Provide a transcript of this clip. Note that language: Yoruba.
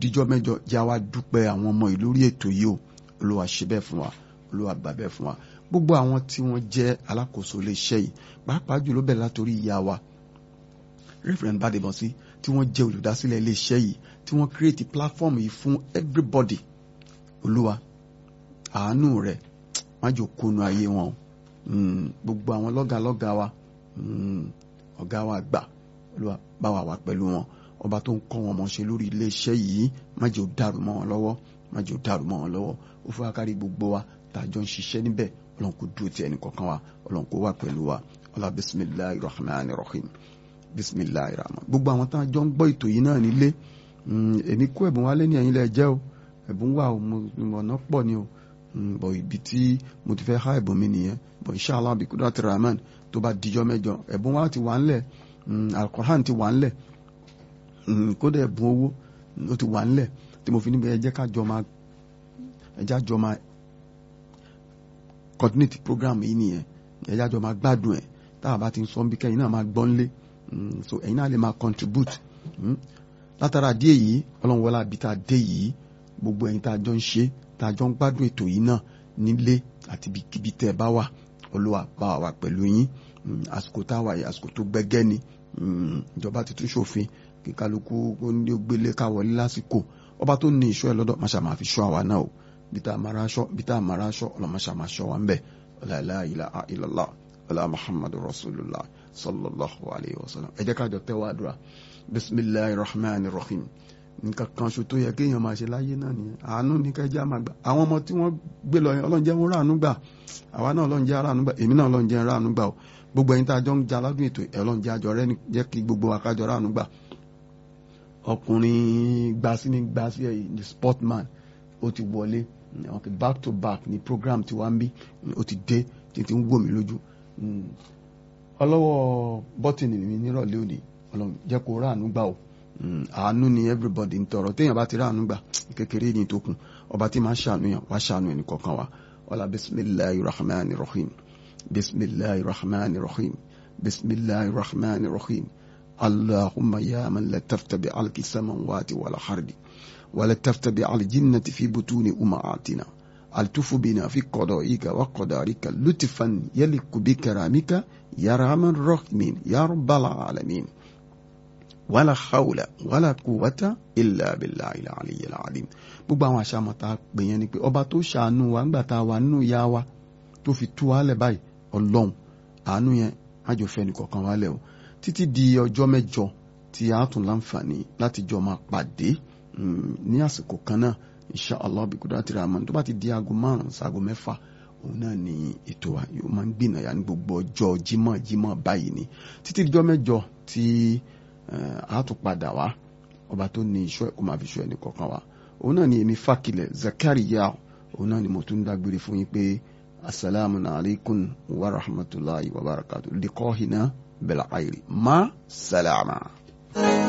díjọ́ mẹ́jọ já wa dúpẹ́ àwọn ọmọ yìí lórí ètò yìí o Olúwa ṣe bẹ́ẹ̀ fún wa Olúwa gbà bẹ́ẹ̀ fún wa gbogbo àwọn tí wọ́n jẹ́ alákòóso iléeṣẹ́ yìí pàápàá jùlọ bẹ́ẹ̀ látòrí ìyá wa Reverend Badebosi tí wọ́n jẹ́ olùdásílẹ̀ iléeṣẹ́ yìí tí wọ́n create platform yìí fún everybody Olúwa àánú rẹ̀ má jò kónú ayé wọn gbogbo àwọn lọ́gàlọ́gà wa ọ̀gá wa gbà Olúwa bá wa wà pẹ̀lú wọn ọba tó ń kọ́ wọn mọ̀ ṣe lórí iléeṣẹ́ yìí má jò dàrú mọ́ wọn lọ́wọ́ má jò dàrú mọ́ wọn lọ́wọ́ ó fún akárí gbogbo wa tàjọ ń ṣiṣẹ́ níbẹ̀ Ọlọ́run kò dúró ti ẹnì kọ̀ọ̀kan wa Ọlọ́run kò wà pẹ̀lú wa ọlá bisimilahi rahman rahim bisimilahi rahman gbogbo àwọn tá a jọ ń gbọ́ ètò yìí náà nílé èmi kó ẹ̀bùn wálé ní ẹ̀yin lẹ́ jẹ́ o ẹ̀bùn wà o mo ọ̀nà pọ̀ ni o bọ̀ ibi tí mo ti fẹ́ há ẹ̀bùn mi nìyẹn bọ̀ inshallah bí kúdàtì rahman tó bá dijọ́ mẹ́jọ ẹ̀bùn wa ti wà ńlẹ̀ alquran ti wà ńlẹ̀ kódà ẹ̀bùn owó ó ti wà ńlẹ̀ tí mo fi níbi ẹjẹ́ jọ máa coordinate program yìí nìyẹn ẹjẹ́ jọ máa gbádùn ẹ̀ tá a bá ti ń sọ bí kẹ́yìn náà máa gbọ́n lé so ẹ̀yin náà lè máa contribute látara díẹ̀ yìí Ọlọ́run wọlá bí tá a dé yìí gbogbo ẹ̀yin tá a jọ ń ṣe tá a jọ ń gbádùn ètò yìí náà nílé àti ibikíbi tẹ́ ẹ bá wà Olúwa bá wa wà pẹ̀lú yín àsìkò tá a wà yìí àsìkò tó gbẹ́gẹ́ ni ìjọba ti tún ṣòfin kí kálukú ó ní ó gbélé ká wọlé lásìkò ọba tó ní ìṣọ́ ẹ lọ́dọ̀ máṣá máa fi ṣọ́ àwa náà o bí tá a mara aṣọ ọlọ́máṣá máa ṣọ́ wa ń bẹ̀ la ilaha illallah wala muhammadu rasulullah sallallahu alayhi wa sallam ẹ jẹ́ ká jọ tẹ́wọ́ àdúrà bismillahir rahmanir rahim nǹkan kan ṣo tó yẹ kéèyàn máa ṣe láyé náà nìyẹn àánú ní kẹjá máa gbà àwọn ọmọ tí wọ́n gbé lọ yẹn Ọlọ́run jẹ́ wọn ráàánú gbà àwa náà Ọlọ́run jẹ́ ráàánú gbà èmi náà Ọlọ́run jẹ́ ráàánú gbà o gbogbo ẹ̀yin tá a jọ ń jà ládùn ètò Ọlọ́run jẹ́ àjọ rẹ jẹ́ kí gbogbo wa kájọ ráàánú gbà ọkùnrin gbasí the sportman ó ti wọlé back to back ní program tí wàá ń bí ó ti dé títí ń wò mí lójú ọlọ́wọ́ bọ́tìnì mi nírọ̀lẹ́ òní Ọlọ́run jẹ́ kó ráàánú gbà o àánú ni everybody ń tọrọ téèyàn bá ti ráàánú gbà kékeré ní tó kún ọba tí máa ṣàánú yàn wá ṣàánú ẹnì kọ̀ọ̀kan wa ọlá bisimilahi rahman rahim bisimilahi rahman rahim bisimilahi rahman rahim allahumma ya man latafta bi alki samawati wal ardi wa latafta bi al jinnati fi butuni ummahatina altufu bina fi qada'ika wa qadarika lutfan yaliku bi karamika ya rahman rahimin ya rabbal alamin wala hawla wala quwwata illa billahi al-aliyyil azim gbogbo àwọn àṣàmọ̀ta pè yẹn ni pé ọba tó ṣàánú wa ńgbà tá a wà nínú ìyá wa tó fi tú wa lẹ̀ báyìí Ọlọ́run àánú yẹn májò fẹ́ nìkọ̀ọ̀kan wa lẹ̀ o títí di ọjọ́ mẹ́jọ tí a tún láǹfààní láti jọ máa pàdé ní àsìkò kan náà inshallah bí kúdàtì rahman tó bá ti di aago 5 sáago 6 òun náà ni ètò wa yóò máa ń gbìnàyà ní gbogbo ọjọ́ jímọ̀ báyìí ni títí di ọjọ́ mẹ́jọ tí a tún padà wá ọba tó ní ìṣọ́ ẹ̀kọ́ máa fi ṣọ́ ẹni kọ̀ọ̀kan wa òun náà ni èmi Fákilẹ̀ Zakariya òun náà ni mo tún dágbére fún yín pé assalamu alaikum wa rahmatullahi wa barakatuh liqa'ina bil khairi ma salama.